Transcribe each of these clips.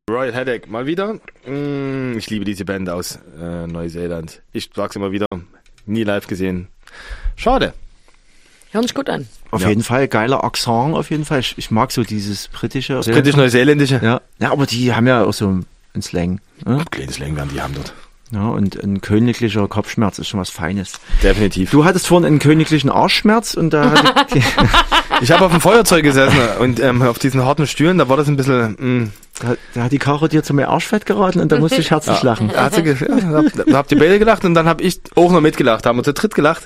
Royal Headache, mal wieder. Ich liebe diese Band aus Neuseeland. Ich sag's immer wieder, nie live gesehen. Schade. Hören sich gut an. Auf jeden Fall, geiler Akzent auf jeden Fall. Ich mag so dieses britische. Das britisch-neuseeländische. Ja, aber die haben ja auch so einen Slang. Ne? Kleines Slang werden die haben dort. Ja, und ein königlicher Kopfschmerz ist schon was Feines. Definitiv. Du hattest vorhin einen königlichen Arschschmerz und da hatte ich habe auf dem Feuerzeug gesessen und auf diesen harten Stühlen, da war das ein bisschen... Da hat die Caro dir zum Arschfett geraten und da musste ich herzlich lachen. Da habt ihr beide gelacht und dann habe ich auch noch mitgelacht, haben wir zu dritt gelacht.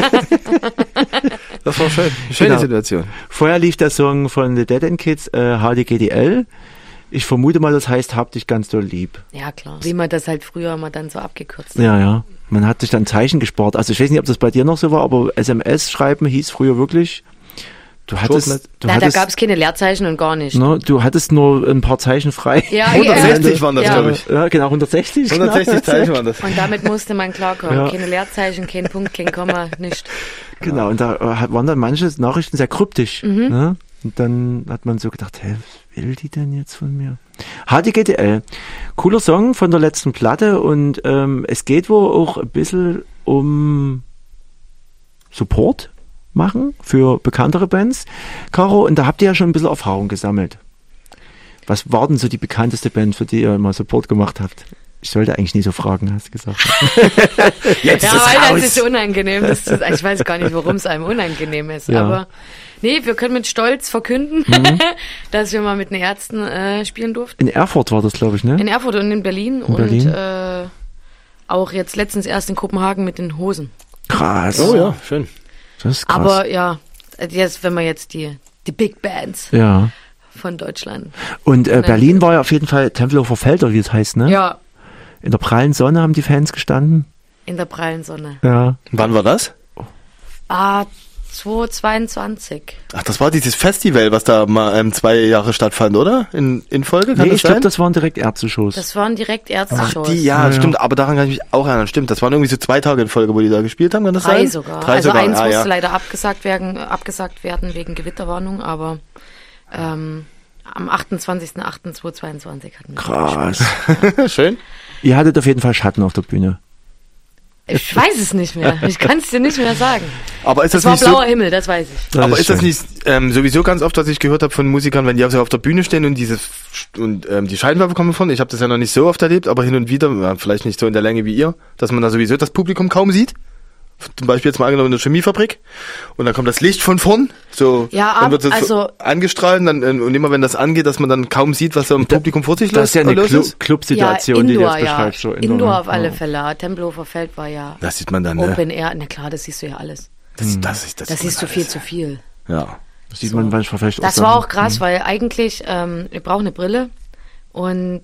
Das war schön. Schöne Situation. Vorher lief der Song von The Dead End Kids, HDGDL. Ich vermute mal, das heißt, hab dich ganz doll lieb. Ja, klar. Wie man das halt früher mal dann so abgekürzt hat. Ja. Man hat sich dann Zeichen gespart. Also ich weiß nicht, ob das bei dir noch so war, aber SMS schreiben hieß früher wirklich... Da gab es keine Leerzeichen und gar nicht. Ne, du hattest nur ein paar Zeichen frei. Ja, 160 waren das, glaube ich. Ja, genau, 160. 160 Zeichen waren das. Und damit musste man klarkommen. Ja. Keine Leerzeichen, kein Punkt, kein Komma, nichts. Genau, und da waren dann manche Nachrichten sehr kryptisch. Ne? Und dann hat man so gedacht, was will die denn jetzt von mir? HDGDL. Cooler Song von der letzten Platte und es geht wohl auch ein bisschen um Support machen für bekanntere Bands, Caro, und da habt ihr ja schon ein bisschen Erfahrung gesammelt. Was war denn so die bekannteste Band, für die ihr mal Support gemacht habt? Ich sollte eigentlich nie so fragen, hast du gesagt. Jetzt ist weil das ist unangenehm. Ich weiß gar nicht, warum es einem unangenehm ist. Ja. Aber nee, wir können mit Stolz verkünden, dass wir mal mit den Ärzten spielen durften. In Erfurt war das, glaube ich, ne? In Erfurt und in Berlin. Und auch jetzt letztens erst in Kopenhagen mit den Hosen. Krass. Oh ja, schön. Das ist krass. Aber ja, jetzt, wenn man jetzt die Big Bands von Deutschland. Und Berlin war ja auf jeden Fall Tempelhofer Feld, oder wie es heißt, ne? Ja. In der prallen Sonne haben die Fans gestanden. In der prallen Sonne. Ja. Wann war das? 2022. Ach, das war dieses Festival, was da mal 2 Jahre stattfand, oder? In Folge? Nee, ich glaube, das waren direkt Ärzte-Shows. Das waren direkt Ärzte-Shows. Ach, ja, stimmt, aber daran kann ich mich auch erinnern. Stimmt, das waren irgendwie so 2 Tage in Folge, wo die da gespielt haben, kann das 3 sein? sogar. 3 also sogar. Eins musste leider abgesagt werden wegen Gewitterwarnung, aber am 28.08.2022 hatten wir. Krass. Ja. Schön. Ihr hattet auf jeden Fall Schatten auf der Bühne. Ich weiß es nicht mehr. Ich kann es dir nicht mehr sagen. Aber ist das war nicht blauer Himmel, das weiß ich. Aber ist das nicht sowieso ganz oft, was ich gehört habe von Musikern, wenn die auf der Bühne stehen und die Scheinwerfer kommen von? Ich habe das ja noch nicht so oft erlebt, aber hin und wieder, vielleicht nicht so in der Länge wie ihr, dass man da sowieso das Publikum kaum sieht. Zum Beispiel jetzt mal angenommen in der Chemiefabrik und dann kommt das Licht von vorn, so dann wird das so angestrahlt und immer wenn das angeht, dass man dann kaum sieht, was so im Publikum vor sich los ist. Das ist ja eine Club-Situation, die du jetzt beschreibst. So Indoor auf alle Fälle. Tempelhofer Feld war ja das sieht man dann, Open Air. Na klar, das siehst du ja alles. Das siehst du viel zu viel. Ja. Das sieht man manchmal vielleicht auch. Das war auch krass, weil eigentlich, wir brauchen eine Brille und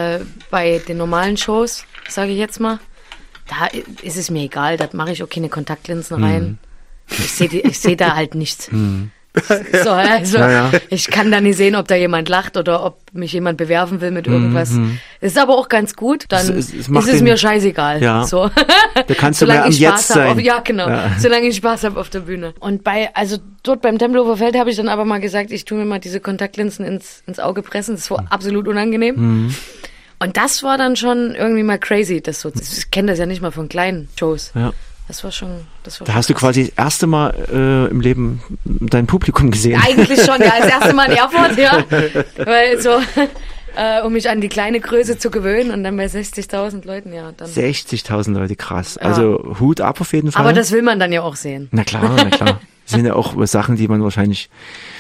bei den normalen Shows, sage ich jetzt mal, da ist es mir egal, da mache ich auch keine Kontaktlinsen rein. Ich sehe da halt nichts. So, also ich kann da nicht sehen, ob da jemand lacht oder ob mich jemand bewerben will mit irgendwas. Ist aber auch ganz gut, dann ist es mir scheißegal. Ja. So. Da kannst du mehr am Jetzt sein. Ja, genau. Ja. Solange ich Spaß habe auf der Bühne. Und dort beim Tempelhofer Feld habe ich dann aber mal gesagt, ich tue mir mal diese Kontaktlinsen ins Auge pressen. Das war absolut unangenehm. Und das war dann schon irgendwie mal crazy. Ich kenne das ja nicht mal von kleinen Shows. Ja. Das war schon. Da hast du quasi das erste Mal im Leben dein Publikum gesehen. Eigentlich schon, ja. Das erste Mal in Erfurt, ja. Weil so, um mich an die kleine Größe zu gewöhnen und dann bei 60.000 Leuten, ja. 60.000 Leute, krass. Ja. Also Hut ab auf jeden Fall. Aber das will man dann ja auch sehen. Na klar. Das sind ja auch Sachen, die man wahrscheinlich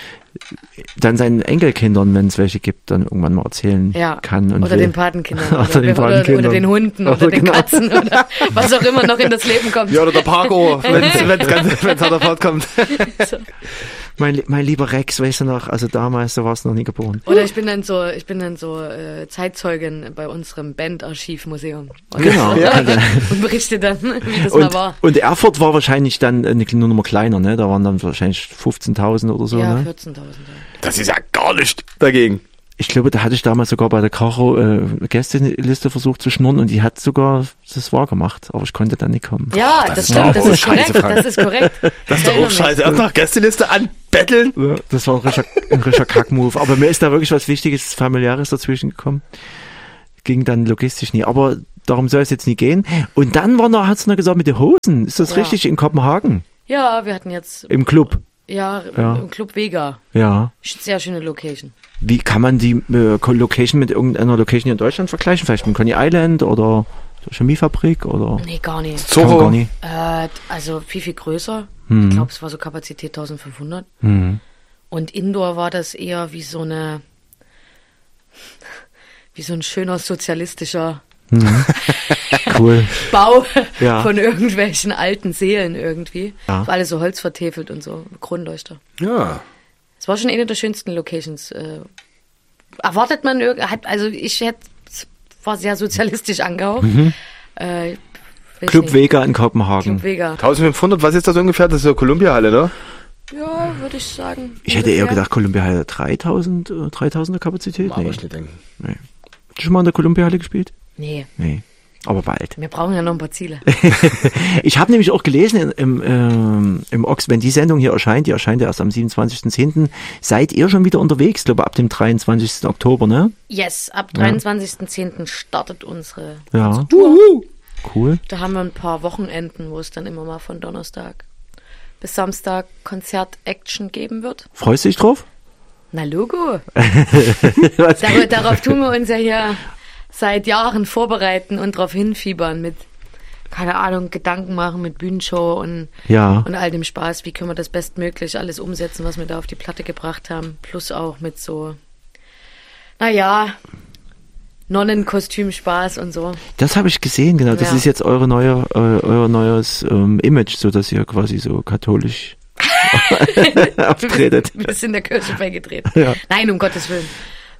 dann seinen Enkelkindern, wenn es welche gibt, dann irgendwann mal erzählen kann. Und oder den Patenkindern. Oder den Hunden oder den Katzen oder was auch immer noch in das Leben kommt. Ja, oder der Paco, wenn es an der Fahrt kommt. So. Mein lieber Rex, weißt du noch, also damals, da warst du noch nie geboren. Oder ich bin dann so Zeitzeugin bei unserem Bandarchivmuseum. Genau. Und berichte dann, wie das mal war. Und Erfurt war wahrscheinlich dann nur noch mal kleiner, ne? Da waren dann wahrscheinlich 15.000 oder so, ja, ne? 14.000. Das ist ja gar nicht dagegen. Ich glaube, da hatte ich damals sogar bei der Karo Gästeliste versucht zu schnurren und die hat sogar das wahr gemacht, aber ich konnte da nicht kommen. Ja, das stimmt, das ist korrekt. Das ist korrekt. Das ist doch auch scheiße. Erst nach Gästeliste anbetteln. Ja, das war ein richtiger Kack-Move. Aber mir ist da wirklich was Wichtiges, Familiäres dazwischen gekommen. Ging dann logistisch nie. Aber darum soll es jetzt nie gehen. Und dann hat's noch gesagt mit den Hosen. Ist das richtig in Kopenhagen? Ja, wir hatten jetzt... Im Club? Ja, im Club Vega. Ja. Sehr schöne Location. Wie kann man die Location mit irgendeiner Location hier in Deutschland vergleichen? Vielleicht mit Coney Island oder der Chemiefabrik oder? Nee, gar nicht. Zorro? Gar nicht. Also viel größer. Ich glaube, es war so Kapazität 1500. Und Indoor war das eher wie so ein schöner sozialistischer Cool. Bau von irgendwelchen alten Seelen irgendwie. Ja. War alles so Holz vertäfelt und so, Kronleuchter. Ja. Es war schon eine der schönsten Locations. Erwartet man war sehr sozialistisch angehaucht. Club Vega in Kopenhagen. Club Vega. 1500, was ist das ungefähr? Das ist so Columbia-Halle, ne? Ja, würde ich sagen. Ich hätte eher gedacht, Columbia-Halle 3000er Kapazität. Nee. Ich nicht denken. Nee. Hast du schon mal in der Columbia-Halle gespielt? Nee. Aber bald. Wir brauchen ja noch ein paar Ziele. Ich habe nämlich auch gelesen im Ox, wenn die Sendung hier erscheint, die erscheint ja erst am 27.10., seid ihr schon wieder unterwegs, glaube ab dem 23. Oktober, ne? Yes, ab 23.10. startet unsere Tour. Cool. Da haben wir ein paar Wochenenden, wo es dann immer mal von Donnerstag bis Samstag Konzert-Action geben wird. Freust du dich drauf? Na, Logo. Darauf tun wir uns ja hier seit Jahren vorbereiten und darauf hinfiebern mit, keine Ahnung, Gedanken machen mit Bühnenshow und all dem Spaß. Wie können wir das bestmöglich alles umsetzen, was wir da auf die Platte gebracht haben. Plus auch mit so, Nonnenkostüm-Spaß und so. Das habe ich gesehen, genau. Das ist jetzt euer neues Image, so dass ihr quasi so katholisch abtretet. Wir sind in der Kirche beigetreten. Ja. Nein, um Gottes Willen.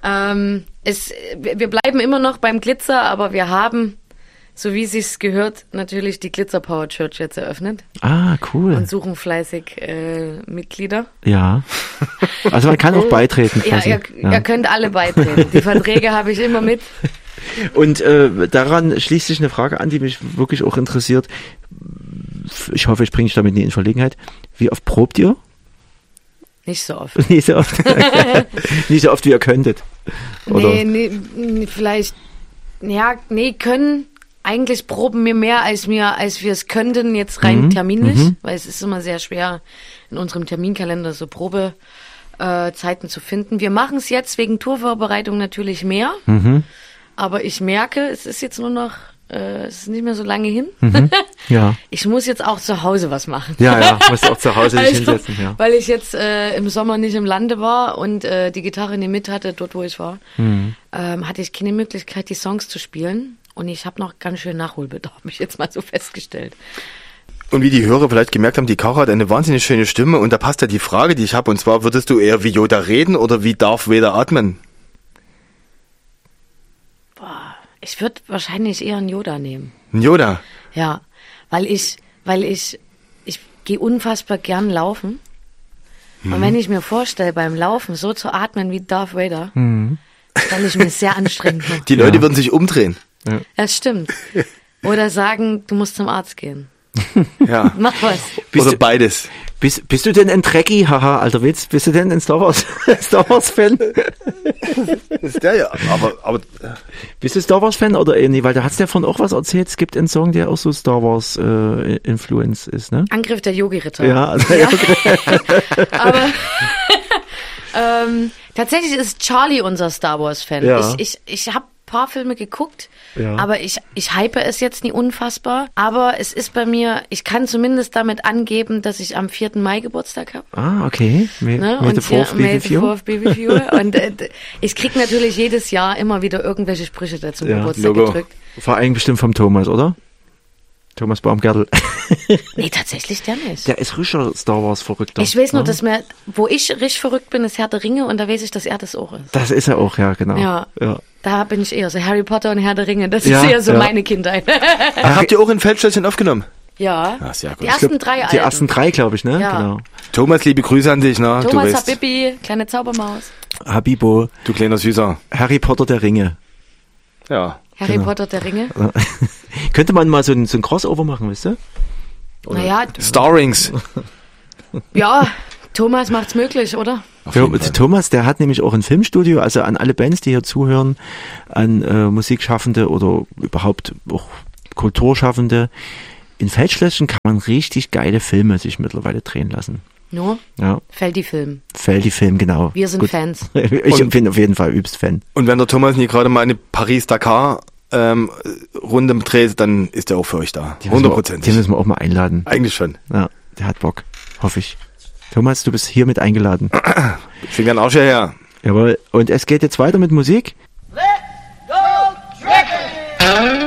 Wir bleiben immer noch beim Glitzer, aber wir haben, so wie sich's gehört, natürlich die Glitzer Power Church jetzt eröffnet. Ah, cool. Und suchen fleißig Mitglieder. Ja. Also man kann auch beitreten. Quasi. Ihr könnt alle beitreten. Die Verträge habe ich immer mit. Und daran schließt sich eine Frage an, die mich wirklich auch interessiert. Ich hoffe, ich bringe dich damit nie in Verlegenheit. Wie oft probt ihr? Nicht so oft. Nicht so oft. Nicht so oft, wie ihr könntet. Oder? Nee, vielleicht. Ja, können. Eigentlich proben wir mehr, als wir es könnten, jetzt rein terminlich, weil es ist immer sehr schwer, in unserem Terminkalender so Probezeiten zu finden. Wir machen es jetzt wegen Tourvorbereitung natürlich mehr, aber ich merke, es ist jetzt nur noch, es ist nicht mehr so lange hin. Ja. Ich muss jetzt auch zu Hause was machen. Ja, musst auch zu Hause dich hinsetzen. Ja. Weil ich jetzt im Sommer nicht im Lande war und die Gitarre nicht mit hatte, dort wo ich war, hatte ich keine Möglichkeit, die Songs zu spielen. Und ich habe noch ganz schön Nachholbedarf, mich jetzt mal so festgestellt. Und wie die Hörer vielleicht gemerkt haben, die Caro hat eine wahnsinnig schöne Stimme und da passt ja die Frage, die ich habe, und zwar, würdest du eher wie Yoda reden oder wie Darth Vader atmen? Boah, ich würde wahrscheinlich eher einen Yoda nehmen. Ein Yoda? Ja, weil ich gehe unfassbar gern laufen. Und wenn ich mir vorstelle, beim Laufen so zu atmen wie Darth Vader, stelle ich mir sehr anstrengend vor. Die Leute würden sich umdrehen. Ja. Das stimmt. Oder sagen, du musst zum Arzt gehen. Ja. Mach was. Oder beides. Bist du denn ein Trekkie? Haha, alter Witz. Bist du denn ein Star Wars-Fan? Ist der ja, aber bist du Star Wars-Fan oder nee? Weil da hat's ja von auch was erzählt. Es gibt einen Song, der auch so Star Wars-Influence ist, ne? Angriff der Yogi-Ritter. Ja, also aber tatsächlich ist Charlie unser Star Wars-Fan. Ja. Ich habe paar Filme geguckt, aber ich hype es jetzt nie unfassbar. Aber es ist bei mir, ich kann zumindest damit angeben, dass ich am 4. Mai Geburtstag habe. Ah, okay. May the 4th be with you. Und ich krieg natürlich jedes Jahr immer wieder irgendwelche Sprüche dazu Geburtstag gedrückt. Vor allem bestimmt vom Thomas, oder? Thomas Baumgartel. Nee, tatsächlich der nicht. Der ist richtiger Star Wars Verrückter. Ich weiß nur, dass wo ich richtig verrückt bin, ist Herr der Ringe und da weiß ich, dass er das auch ist. Das ist er auch, ja, genau. Ja. Da bin ich eher so Harry Potter und Herr der Ringe. Das ist eher so meine Kindheit. Habt ihr auch in Feldstädtchen aufgenommen? Ja. Sehr gut. Die ersten 3 Alben. Die ersten 3, glaube ich, ne? Ja. Genau. Thomas, liebe Grüße an dich, ne? Thomas Habibi, kleine Zaubermaus. Habibo. Du kleiner Süßer. Harry Potter der Ringe. Ja. Harry Potter der Ringe. Könnte man mal so ein Crossover machen, weißt du? Naja, Starrings. ja, Thomas macht's möglich, oder? Thomas, der hat nämlich auch ein Filmstudio, also an alle Bands, die hier zuhören, an Musikschaffende oder überhaupt auch Kulturschaffende. In Feldschlösschen kann man richtig geile Filme sich mittlerweile drehen lassen. Nur? Ja. Feldi-Film. Feldi-Film, genau. Wir sind Gut. Fans. Ich bin auf jeden Fall übelst Fan. Und wenn der Thomas nie gerade mal eine Paris-Dakar Runde dreht, dann ist er auch für euch da. 100%. Den müssen wir auch mal einladen. Eigentlich schon. Ja, der hat Bock. Hoffe ich. Thomas, du bist hiermit eingeladen. Fing dein Arsch her. Jawohl. Und es geht jetzt weiter mit Musik. Let's go Trekkers!